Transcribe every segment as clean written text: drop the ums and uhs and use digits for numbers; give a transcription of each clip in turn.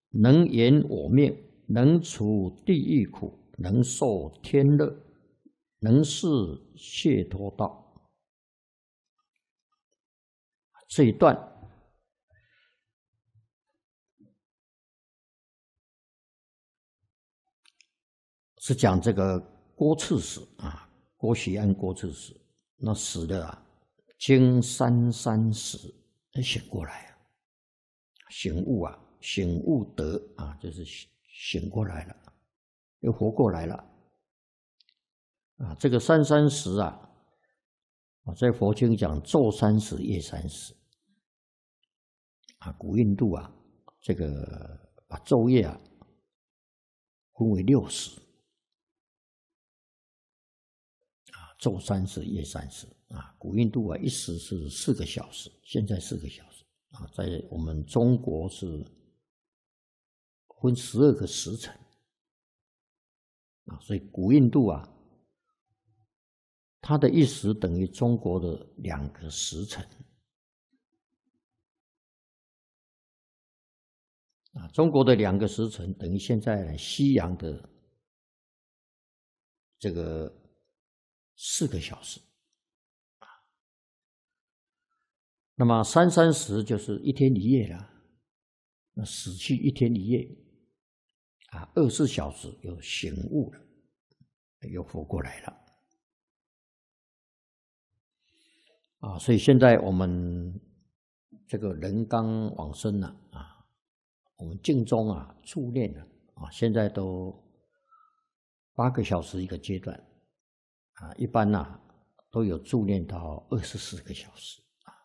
能延我命，能除地狱苦，能受天乐，能示解脱道。这一段是讲这个郭刺史啊，郭喜安郭刺史，那死的啊，经33时醒过来啊，醒悟啊，醒悟得啊，就是醒过来了，又活过来了啊。这个33时啊，在佛经讲昼30夜30啊，古印度啊，这个把昼夜啊分为60。昼30夜30啊，古印度啊，一时是4个小时，现在4个小时啊，在我们中国是分12个时辰啊，所以古印度啊，它的一时等于中国的2个时辰啊，中国的2个时辰等于现在西洋的这个4个小时。那么33时就是1天1夜了，那死去1天1夜啊，24小时又醒悟了，又活过来了啊。所以现在我们这个人刚往生了啊，我们净宗啊助念了啊，现在都8个小时一个阶段啊，一般啊都有助念到24个小时。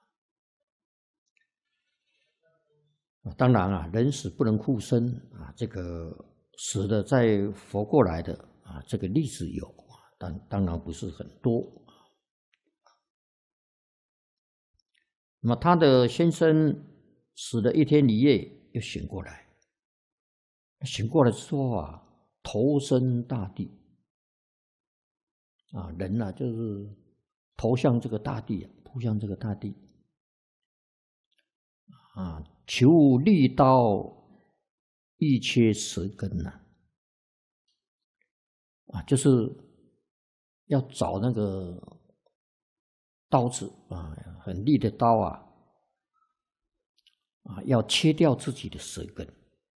当然啊，人死不能复生啊，这个死了再活过来的啊，这个例子有，但当然不是很多。那么他的先生死了1天1夜又醒过来，醒过来之后啊，投身大地啊，人啊就是投向这个大地，扑向这个大地啊。求利刀欲切舌根呐，啊，就是要找那个刀子啊，很利的刀啊，要切掉自己的舌根。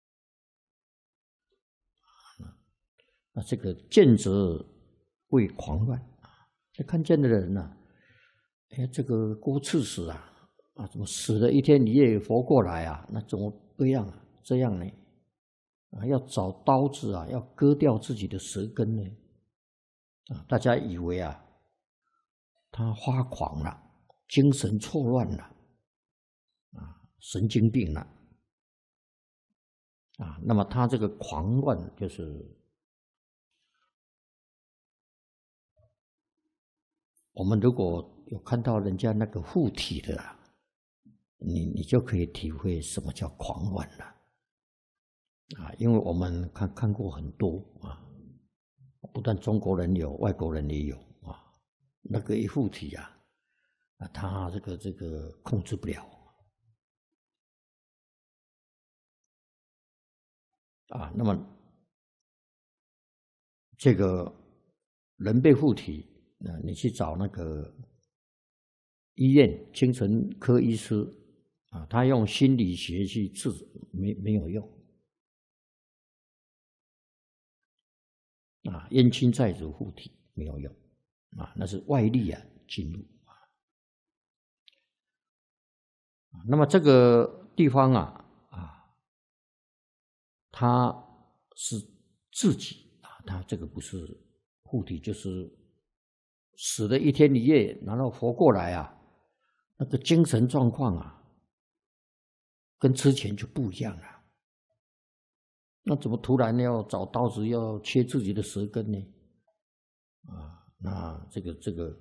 那这个见者为狂乱啊，这看见的人呐，哎，这个郭刺史啊。怎么死了1天1夜活过来啊？那怎么这样呢？要找刀子啊，要割掉自己的舌根呢？大家以为啊，他发狂了，精神错乱了，神经病了那么他这个狂乱就是我们如果有看到人家那个附体的你就可以体会什么叫狂乱了因为我们看过很多不但中国人有，外国人也有那个一附体他这个控制不了那么这个人被附体你去找那个医院精神科医师他用心理学去治，没有用冤亲债主附体没有用那是外力进入那么这个地方他是自己他这个不是附体，就是死了1天1夜，然后活过来那个精神状况跟之前就不一样了。那怎么突然要找刀子要切自己的舌根呢？那这个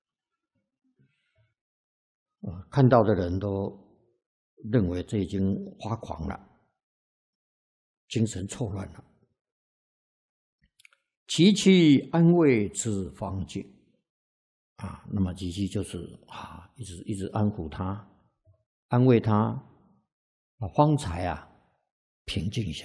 看到的人都认为这已经发狂了，精神错乱了。其其安慰之方境那么其其就是一直安抚他，安慰他，方才平静下